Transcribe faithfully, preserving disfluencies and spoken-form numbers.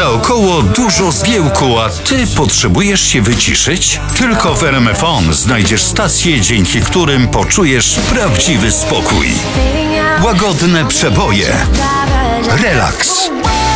Naokoło dużo zgiełku, a ty potrzebujesz się wyciszyć? Tylko w R M F O N znajdziesz stacje, dzięki którym poczujesz prawdziwy spokój. Łagodne przeboje. Relaks.